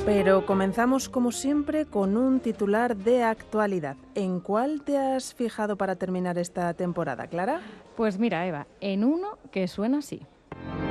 Pero comenzamos como siempre con un titular de actualidad. ¿En cuál te has fijado para terminar esta temporada, Clara? Pues mira, Eva, en uno que suena así.